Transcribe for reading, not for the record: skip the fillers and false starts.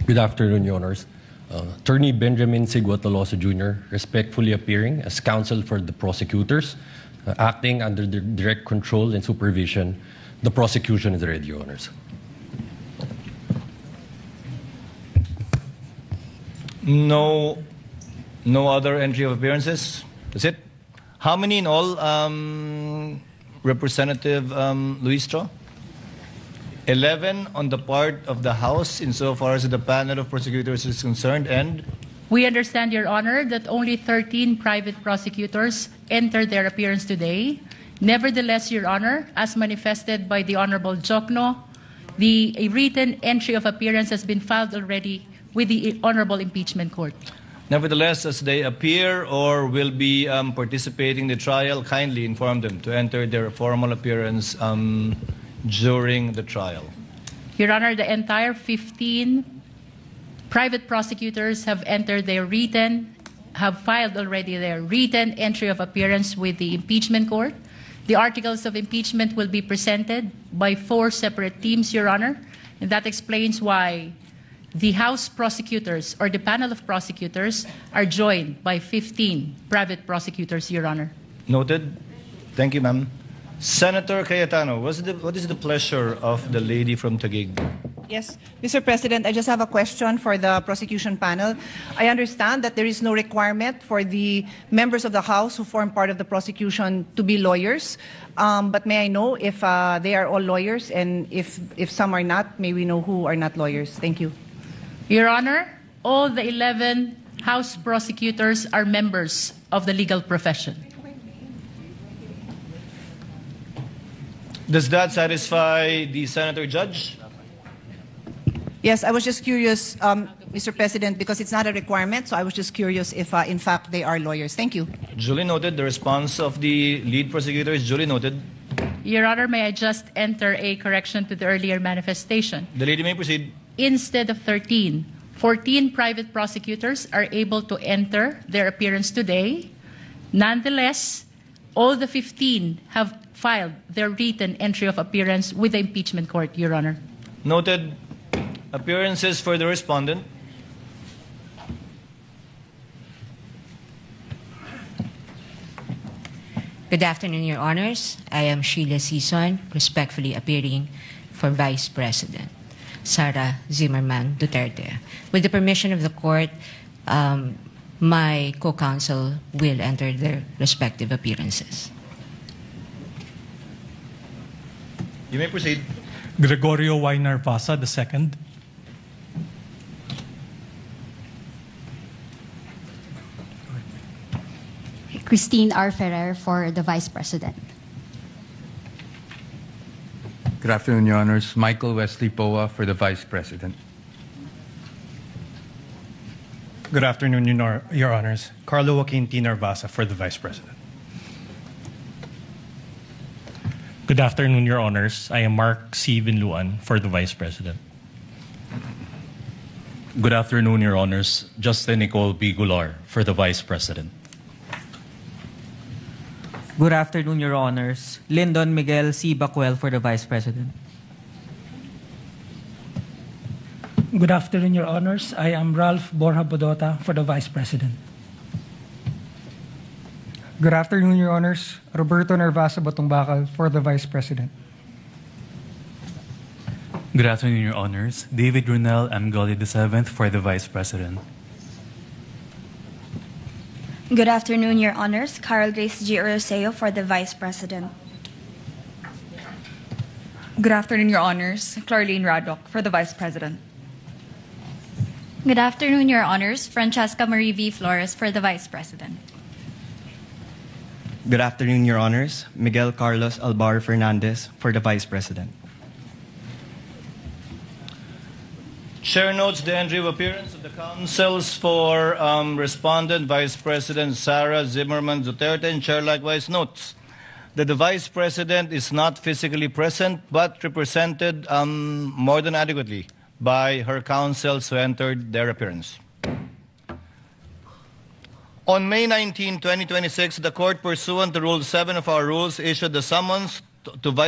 Good afternoon, Your Honors. Attorney Benjamin Sigua Tolosa Jr. respectfully appearing as counsel for the prosecutors, acting under the direct control and supervision. The prosecution is ready, Your Honors. No other entry of appearances? That's it? How many in all, Representative Luistro? 11 on the part of the House insofar as the panel of prosecutors is concerned, and? We understand, Your Honor, that only 13 private prosecutors entered their appearance today. Nevertheless, Your Honor, as manifested by the Honorable Jokno, a written entry of appearance has been filed already with the Honorable Impeachment Court. Nevertheless, as they appear or will be participating in the trial, kindly inform them to enter their formal appearance during the trial. Your Honor, the entire 15 private prosecutors have filed already their written entry of appearance with the Impeachment Court. The articles of impeachment will be presented by 4 separate teams, Your Honor, and that explains why the House prosecutors or the panel of prosecutors are joined by 15 private prosecutors, Your Honor. Noted. Thank you, ma'am. Senator Cayetano, what is the pleasure of the lady from Taguig? Yes, Mr. President, I just have a question for the prosecution panel. I understand that there is no requirement for the members of the House who form part of the prosecution to be lawyers. But may I know if they are all lawyers, and if some are not, may we know who are not lawyers? Thank you. Your Honor, all the 11 House prosecutors are members of the legal profession. Does that satisfy the Senator Judge? Yes, I was just curious, Mr. President, because it's not a requirement, so I was just curious if, in fact, they are lawyers. Thank you. Duly noted. The response of the lead prosecutor is duly noted. Your Honor, may I just enter a correction to the earlier manifestation? The lady may proceed. Instead of 13, 14 private prosecutors are able to enter their appearance today. Nonetheless, all the 15 have filed their written entry of appearance with the Impeachment Court, Your Honor. Noted. Appearances for the respondent. Good afternoon, Your Honors. I am Sheila Sison, respectfully appearing for Vice President Sara Zimmerman Duterte. With the permission of the Court, my co-counsel will enter their respective appearances. You may proceed. Gregorio Y. Narvasa II. Christine R. Ferrer for the Vice President. Good afternoon, Your Honors. Michael Wesley Poa for the Vice President. Good afternoon, Your Honors. Carlo Joaquin T. Narvasa for the Vice President. Good afternoon, Your Honors. I am Mark C. Vinluan for the Vice President. Good afternoon, Your Honors. Justin Nicole B. Goulart for the Vice President. Good afternoon, Your Honors. Lyndon Miguel C. Bacuel for the Vice President. Good afternoon, Your Honors. I am Ralph Borja Bodota for the Vice President. Good afternoon, Your Honors. Roberto Narvasa Batungbakal for the Vice President. Good afternoon, Your Honors. David Runel Amgoli VII for the Vice President. Good afternoon, Your Honors. Carl Grace G. Oroseo for the Vice President. Good afternoon, Your Honors. Clarlene Radok for the Vice President. Good afternoon, Your Honors. Francesca Marie V. Flores for the Vice President. Good afternoon, Your Honors. Miguel Carlos Albar Fernandez for the Vice President. Chair notes the entry of appearance of the counsels for respondent Vice President Sara Zimmerman Duterte, and Chair likewise notes that the Vice President is not physically present but represented more than adequately by her counsels who entered their appearance. On May 19, 2026, the Court, pursuant to Rule 7 of our rules, issued the summons to Vice